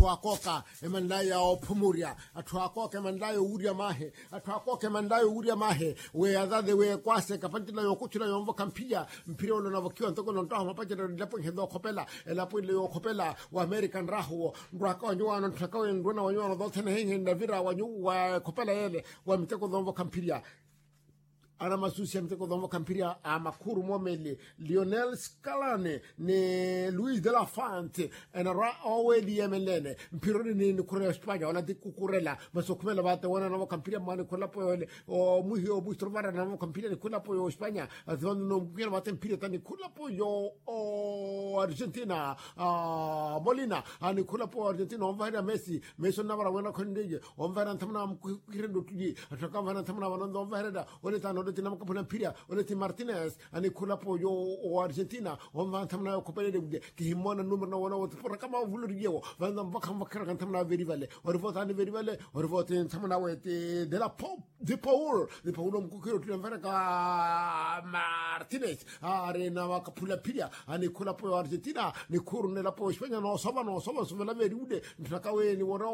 atuakoka emandaya opumuria atuakoka emandaya uria mahe atuakoka emandaya uria mahe we adade we kwase kapantila yokuchira yomvo kampia mpira ono navokiwa ntoko nontaho mapajira lapo hedo kopela elapo ile kopela wa American raho ndwaka wanywana ntakawe ndwana wanywana dotene henge ndavira wanyu wa kopela yele wa miteko dhomvo kampia ana masusi mteko dhomvo kampiria amakuru momele Lionel Scaloni ne Luis de la Fante enara oweli yemelene mpironi ni Korea Espanya wala dikukurela masokumela bata wana na kampiria mane kola po ole o muhio bustrovara na kampiria ni kola po yo Espanya azon no mgira bata mpiria tani kola po yo o Argentina Molina ani kola po Argentina onvaira Messi na bara wana kondeje onvaira ntamna mkirendo tuji ataka wana ntamna wana onvaira ole tano tina makapuna mpira oleti Martinez ani kula po yo o Argentina on va tamna ko pele de ki himona numero na wona wote por kama vuluri yewo vanda vakam vakara kan tamna very vale or vote ani very vale or vote tamna wete de la pop de Paul mo ko to vara ka Martinez arena makapula pira ani kula po Argentina ni kurne la po España no soba so la very ude ntakawe ni wona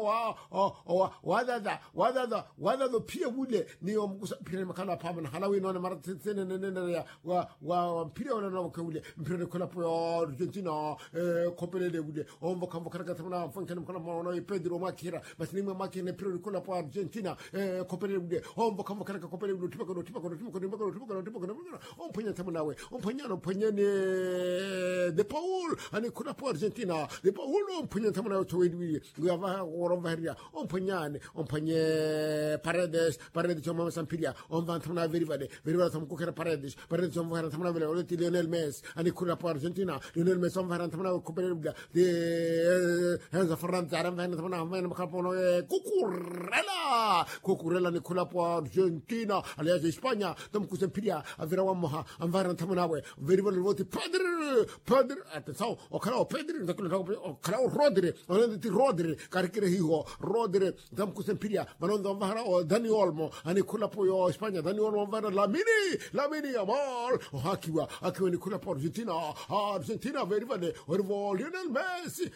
wada do pia ude ni o pira makala pamana halawi no maratene nene wa mpira wala no kawule mpira kola po Argentina kopele de bude on va kamva karaka tamna fonken kola mo no Pedro Makira basni makine mpira kola po Argentina kopele de on va kamva karaka kopele de tipako on ponya tamna we on ponya ne de Paul ani kola po Argentina de Paul on ponya tamna to we ava oron varia on ponya Paredes chama sampiria on va tamna very tam ko kera Paredes on va tamna vele oleti Lionel Messi ani kola po Argentina Lionel Messi on va tamna kopele de Enzo Ferrante aram va tamna makapono Cucurella ni kola po Argentina alias España tam ko sampiria avera wa moha on va tamna we very well voti Padre atenção o cara Pedro o cara Rodri carikere hiho Rodri tam ko sampiria manon va o Dani Olmo ani kola po España Dani Olmo va Lamine Yamal o hakiwa ni kola po Argentina very well o Lionel Messi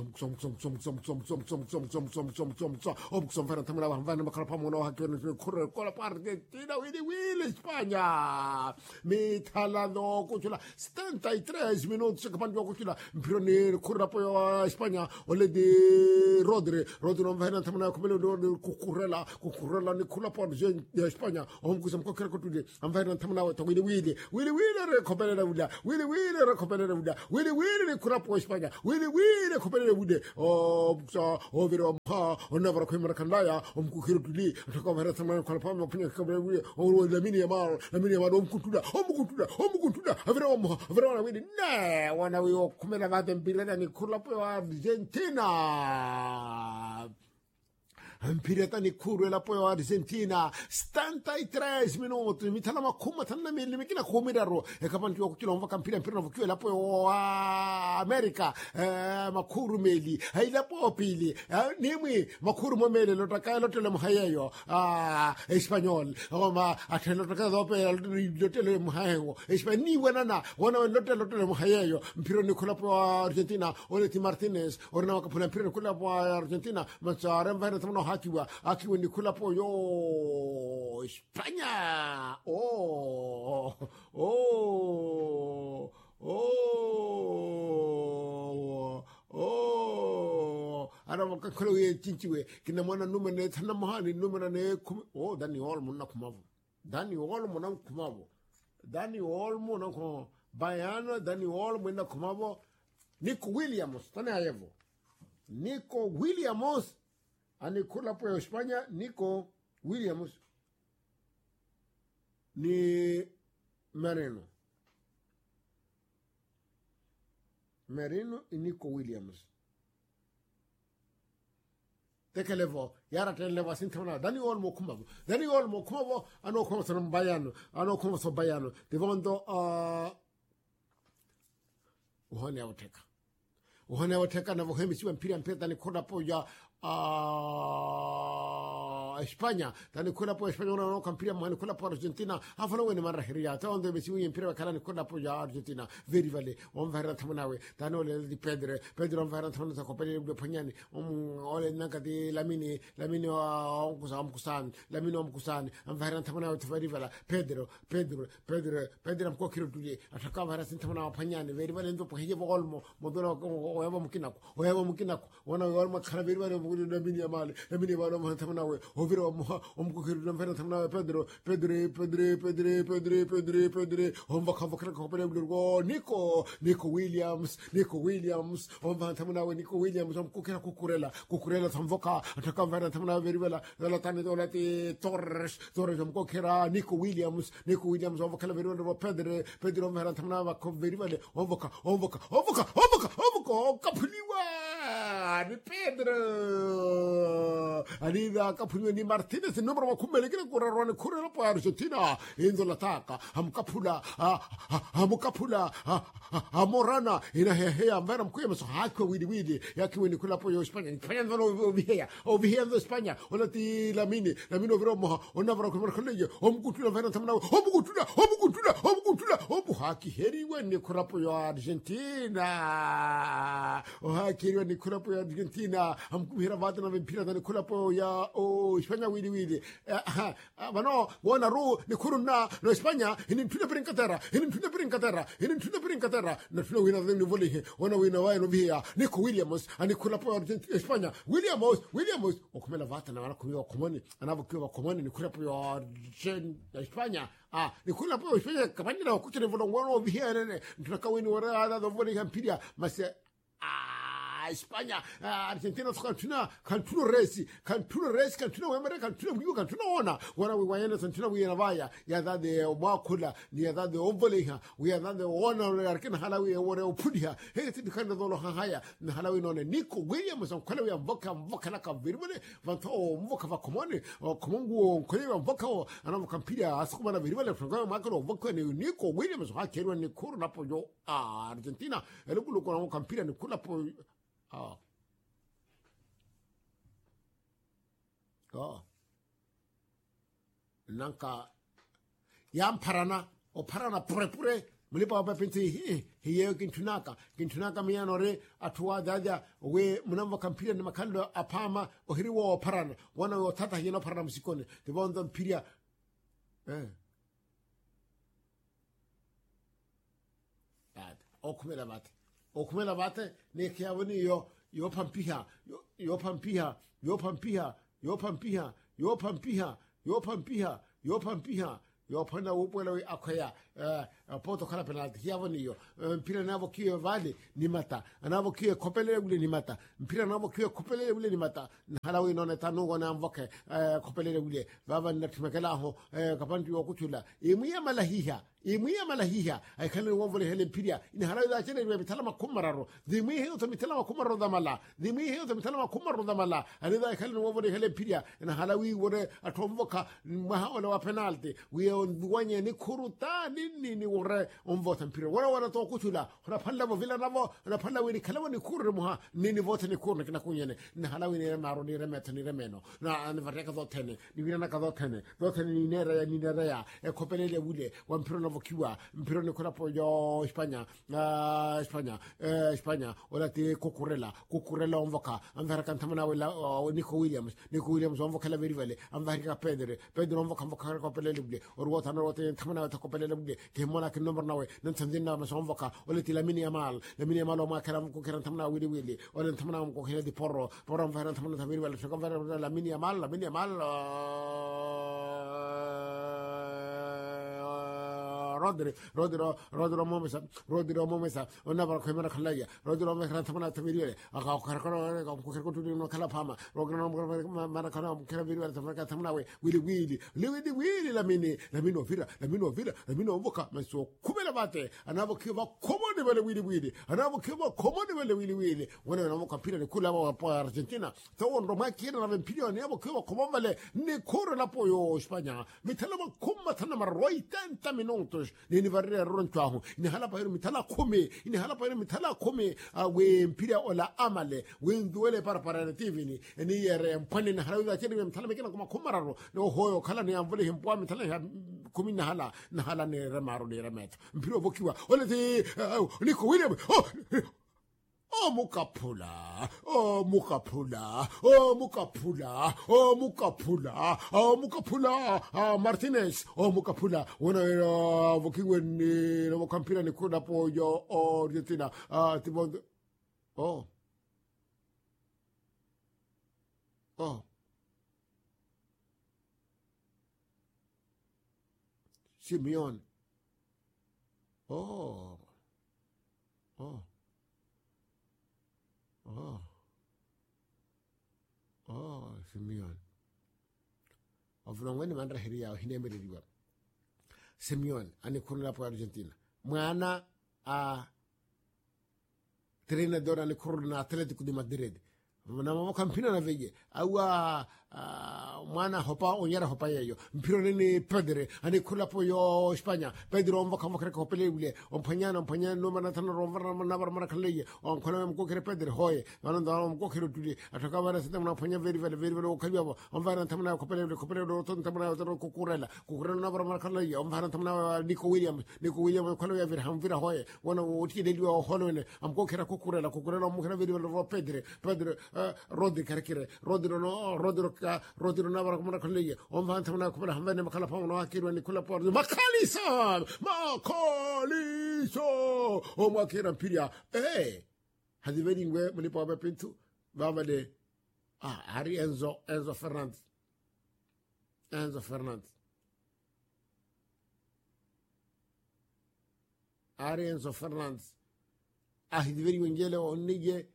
som fara tamla van makala pa mono hakiwa kola po Argentina wili España mi talando kuchula 73 minutos kapan kuchula mpironi kola po España ole de Rodri non va tamna komelo do Cucurella ni kola po España on kusam ko kera ko tude am va tamna to wili re kopele da wili kola po España wili kopele wude o vero ha on navra ko markandaya on ku kero tude to ko vera tamna kola pa mo pnya kopele wude o Lamine Yamal on kutuda avera wili ne wana wi o kumela va tempirana ni kola po Argentina mpirata ni kuru la po Argentina 73 minuti mitala makuma tanna mili mikina kumidaro kapanti wa kutila mva kampira mpira mvukiwe la po America makuru meli haila po pili nimwi makuru momele lotaka lotele mhayeyo Espanyol oma atelo lotaka dope lotele mhayeyo Espani wana lotele mhayeyo mpira ni kula po Argentina Oleti Martinez orna wakapula mpira kula po Argentina machara mva tamno akiwa ni kula po yo España ana makakolo ye chinchiwe kina mwana numene tana mahani numena ne Dani Olmo na kumavo Dani Olmo na kumavo Bayano Dani Olmo na kumavo Nico Williams tane ayevo Nico Williams ani kula po España Nico Williams ni Merino y Nico Williams tekelevo yara televa sintamna Dani Olmo kumavo ano kuma so bayano devondo uhone wateka na vohemi siwa mpira mpeta ni kola po ya España tani kula po España no campira mo kula po Argentina afana woni marra hiriya ta onde be siwi impira kala kula po ya Argentina very vale on vera tamanawe tani ole di Pedro on vera tamana ko pele be panyani ole naka di lamini on kusan lamini on kusan on vera tamanawe to very vale Pedro am ko kiro tuli ataka vera tamana panyani very vale ndo po hije bolmo modona o yaba mukinako wana olmo kana very vale lamini amale lamini balo mo tamanawe oviro ko kiro vera tamana Pedro on va ko pele go Nico Williams on va tamanawe Nico Williams on ko kira kukurela tamvoka ataka vera tamana very vale la tani dolati Torres on ko kira Nico Williams on va kala very vale Pedro on vera tamana ko very vale on va kapuliwa ni Pedro anida kapuliwa ni Martinez numero wa kumele kile kurarone kurela pa Argentina inzo lataka hamukapula amorana ina heya mbara mkuya maso hako widi yaki wini kula po yo España España no over here in España ona ti lamini overo mo ona vara kumara kule omkutula vera tamna omkutula haki heri wani kula po yo Argentina haki wani kula po yo Argentina amkumira vata na vempira na kula po ya España widi vano wana ru ni kuruna no España ini tuna brincaterra na tuna wina ni vole wana wina wa no via Nico Williams ani kula po Argentina España Williams okumela vata na wana kuwa komoni anavokiwa komoni ni kula po España ni kula po España kapani na kuchene volo ngono via nene tunakawini wara da vole hampiria mase España Argentina kantuna resi wemere kantuna ona wana wayana kantuna wiyana vaya ya dade wakula ni ya dade ovoleha ya dade ona arkena halawi wore opudia heti dikanda dolo haya na halawi none Nico Williams on kala ya mvoka na kaviribele vanto mvoka va komone komongu kole mvoka ana kampiria asukuma na viribele franga makoro mvoka ni Nico Williams ha kerwa ni kuru na pojo Argentina elukulo kwa kampiria ni kula po nanka yam parana pure mulipa hapa pinti hiyo kintunaka miyanore atuwa daja we munamva kampira ni makando apama ohiriwa wa parana wana wa tata hiyo parana msikone tibondo mpiria okumela bate ne kiavoni yo pampiha yo panda upwela we akoya poto kala penalty kiavoni yo mpira navo kiyo vale ni mata anavo kiyo kopele ule ni mata mpira navo kiyo kopele ule ni mata halawi none tanungo na mvoke kopele ule baba natumekela ho kapanti yokuchula imuya malahiha ay kale wovole hele mpira ni halawi da chene be talama kumararo dimi he to mitala kumaro damala alida ay kale wovole hele mpira na halawi wore atomvoka mahala wa penalty we wanye ni kuruta nini wore omvota mpira wora to kuchula hora palla bo vila navo na palla we ni kala ni kurre muha nini vote ni kurne kina kunyene ni halawi ni maro ni remeno na anvareka dotene ni vina ka dotene ni nera ya kopelele ule wa mpira navokiwa mpira ni kula po yo España ola te kukurela omvoka anvareka tamana wala Nico Williams omvoka la verivale anvareka Pedro omvoka kopelele ule orwota na wote tamana ta kopelele ule ke mona ke number nawe nan tanzina ma somvoka ola ti lamini amal o ma karam ko keran tamana wili ola tamana ko hele di porro anvareka tamana ta verivale so konvera lamini amal Rodri Momesa ona bara khemera khalaya Rodri Momesa tamana tavirele aka ko tu no kala pama Rodri mara kana kera virele tamana we wili lamini mvoka maso kumela bate anavo kiba komode wele wili wana na mvoka pira ni kula wa Argentina to ndo makina na mpira ni avo kiba komomale ni kore la po yo España mitala kumma tana maroi 80 minutos ni varre ron twahu ni hala pa mitala kome ni hala pa mitala kome we mpira ola amale we ndwele para TV ni yere mpane na hala da cheni mitala mekena kuma kumararo no hoyo kala ni amvule himpwa mitala kumi na hala ni remaro ni remet mpira bokiwa ole ti Nico William Oh Mukapula, oh Mukapula, oh Mukapula, oh Mukapula, oh Mukapula, Martinez, oh Mukapula, wana vokiwe ni na kampira ni kuna po yo Argentina, tibondo, oh, Simeone, oh, Simeone. Ovulongweni mandra hiria hinemere diwa. Simeone ani kuruna po Argentina. Mwana treinador ani kuruna Atletico de Madrid. Na mama kampina na veje. Awa mwana hopa onyara hopa yeyo. Mpiro nini Pedri ani kula po yo España. Pedro omva kama kare kopele ule. Ompanyana no manatana romvara nabar marakaleje. Onkona mkokere Pedri hoye. Mananda mkokere tudi. Ataka vara sita mna panya very okabiwa. Omvara tamna kopele roton tamna otoro kukurela. Kukurela nabar marakaleje. Omvara tamna Nico Williams kopele vira hamvira hoye. Wana uti deliwa holone. Amkokere kukurela mkokere very Pedri Rodri karakire Rodri nabara kumana kolege on va antamana kumana hamene makala pa no akiro ni kula por Makaliso o makira piria hadi vedi ngwe muni pa ba pintu baba de Ari Enzo Fernandez Ari Enzo Fernandez hadi vedi ngele onige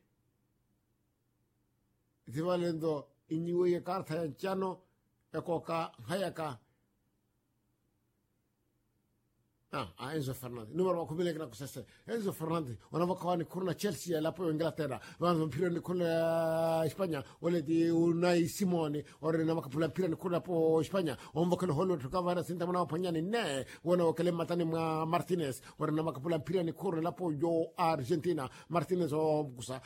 Zivalendo iniwe karta ya chano ekoka hayaka Enzo Fernandez numero kubile kana kusese Enzo Fernandez wanavakawani kurna Chelsea lapo Inglaterra wanzo mpira ni kula España wale di Unai Simone ore na makapula mpira ni kula po España omvakalo holo tukavara sinta mwana panyani ne wana wakale matani mwa Martinez ore na makapula mpira ni kula lapo yo Argentina Martinez omkusa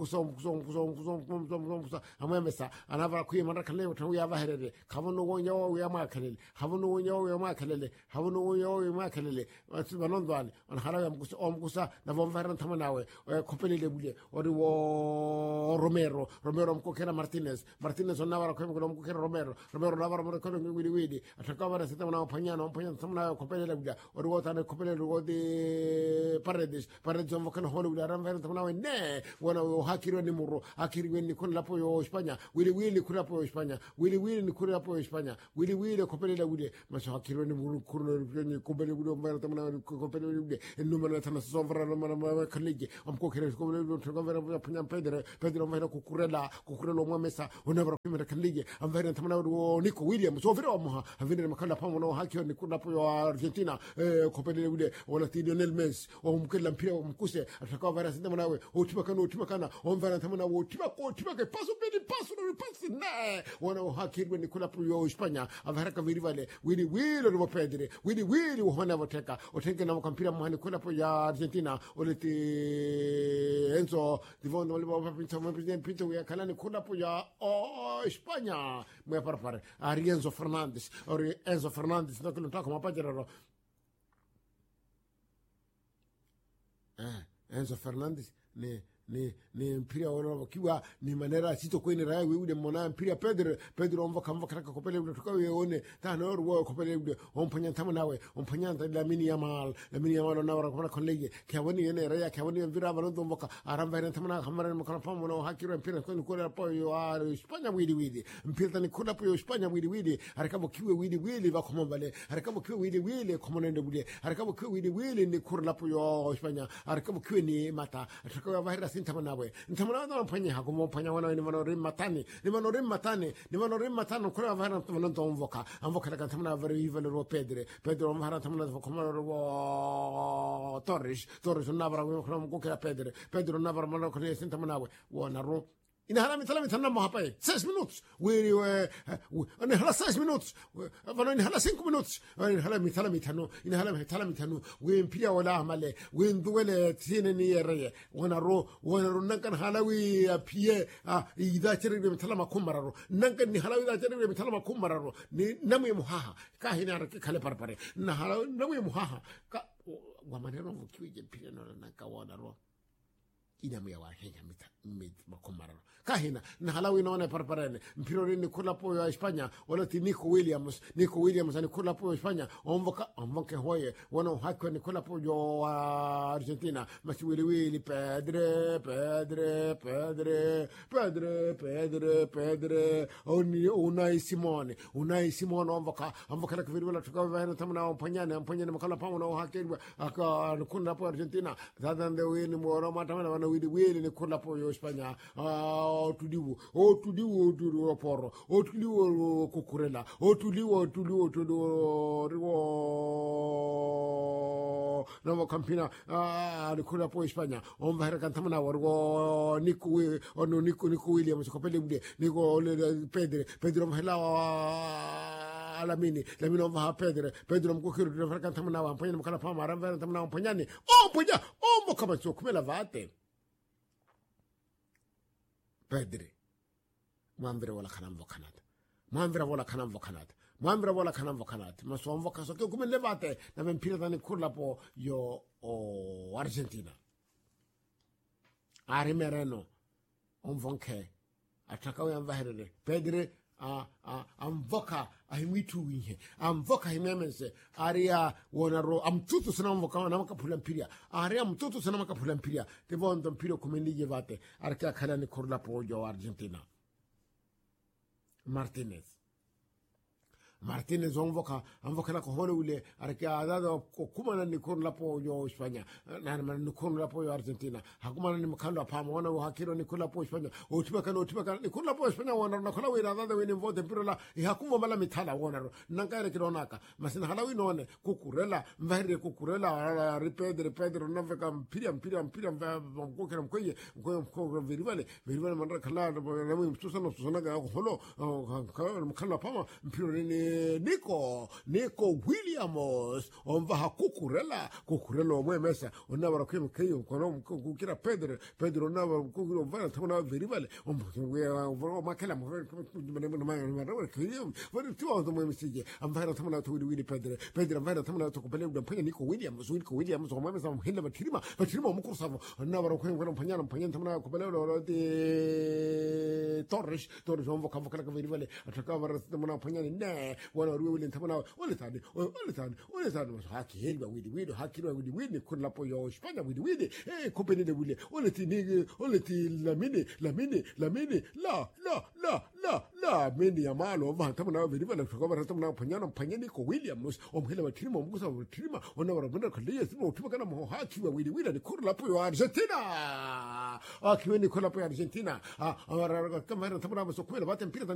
amemesa anavara kuye mara kale utawiya vaherere kavono wonyo ya makalele Banondwani on harawa mkusa na vomvara tamanawe kopele lebule ori wo Romero mkokera Martinez on nawara kwa mkokera Romero nawara mkokera widi atakawara sita na panyana tamanawe kopele lebule ori wo tane kopele de Paredes on mkokera holu ramvara tamanawe ne wana hakiri ni muro hakiri ni kun lapo yo España wili kula po España wili ni kula po España wili kopele lebule maso hakiri ni muro kurno kopele lebule tamana kopele lebule numero tana sovra numero kalije amko kere kopele tukavera panya Pedro mvera kukurela mwa mesa onavra kumera kalije amvera tamana wo Nico Williams sovra omha avina makala pamono hakio ni kuna po Argentina kopele lebule wala Lionel Messi omkela mpira mkuse atakavera sinda nawe utimakana omvera tamana wo timaka paso ne wana hakirwe ni kuna po España avera kavirivale wili no Pedri wili uhona voteka otenge na mkampira mwani kuna po ya Argentina oleti Enzo divondo waliba pinto ya kalani kuna po ya España mwe parapare Ari Enzo Fernandez na kuna tako mapajero Enzo Fernandez ni mpira wana kiwa ni manera sito kwenye raya wewe mwana mpira Pedro omva karaka kopele ule tukawe one tano oro kopele ule ompanya tamanawe ompanya Lamine Yamal na wara kwa kolege kyawani yene raya kyawani mvira balondo mboka aramba tamana kamara mkana pamoja na hakiro mpira kwenye kule po yo España wili mpira ni kula po yo España wili arakabo kiwe wili bakoma bale arakabo kiwe wili komonende bule arakabo kiwe wili ni kurla po yo España arakabo kiwe ni mata atakawa bahira sintamanawe ntamana mpanya hakumo mpanya wana ni manorim matani kula bahira mtondo mvoka daga tamana very evil ro Pedro bahira tamana koma ro Torres nabara ko kera Pedro nabara mano ko sintamanawe wana ro inahala mitala mo hapa 6 minutos inahala 6 minutos vano inahala 5 minutos inahala mitala mitano we mpia wala amale we ndwele tine ni yere wana ro nankan halawi pie idha chere mitala makumararo nankan ni halawi idha chere mitala makumararo ni namu muhaha ka hina kale parpare na halawi namu muhaha ka wa maneno mkiwe pia na kawana ro inamu ya wahenya makumararo kahina na halawi naona parparene mpiro ni kula po ya Espanya wala ti Nico Williams ni kula po ya Espanya omvoke hoye wana haki ni kula po yo Argentina masi wili Pedre Unai Simone omvoka la kvirwala tukavana tamna ompanyane makala pa wana haki aka kula po Argentina dadande wini moro matamana wana wili ni kula po yo Espanya otuliwo poro otuliwo kukurela otuliwo namo kampina alikula po Espanya omvahera kantamana wargo Nico Williams kopele bude Nico Pedro mhela Lamini omvaha Pedro mkukiru kantamana wampanya mkala pama aramvera tamana wampanyani kama kumela vate Pedri mwamvire wala kanam vokanat maso mvoka so kume levate na mpira tani kurla po yo Argentina ari mereno omvonke ataka we amvaherere Pedri amvoka ahimitu winhe amvoka himemense aria wonaro amtutu sana mvoka na makapula mpiria aria amtutu sana makapula mpiria tevondo mpiro kumenije vate arka kala ni kurla po yo Argentina Martinez amvoka na kohole ule arka adado kumana ni kurla po yo Espanya na ni kurla po yo Argentina hakumana ni mkando pama wana hakiro ni kurla po Espanya otibaka ni kurla po Espanya wana na kola wira adado we ni vote mpiro la hakumva mala mitala wana nankare kironaka masina halawi none kukurela mvahire kukurela Pedro naveka mpira mkokera mkoye virivale mandra kala na mtusana ga holo mkanda pama mpiro ni Nico Williams omvaha kukurela omwemesa onabara kwemkeyo kono kukira Pedro nabara kukiro vana tamana verivale makela vani tuwa omwemesije amvara tamana wili Pedro amvara tamana tukupele udampanya Nico Williams omwemesa mhenda batirima omukursavo onabara kwemkeyo mpanya tamana kupele de Torres omvoka verivale atakava tamana mpanya ne wana ruwe ntamana ole tani haki helba widi haki widi kunla po yo Espanya widi company de wile ole ti lamine la mini ya malo vantamana widi wala tukaba tamana panyani ko Williams omhela batirima omgusa batirima ona barabunda kaliye simo tubakana mo haki widi ni kunla po yo Argentina akiweni kunla po Argentina kamera tamana so kwela batempira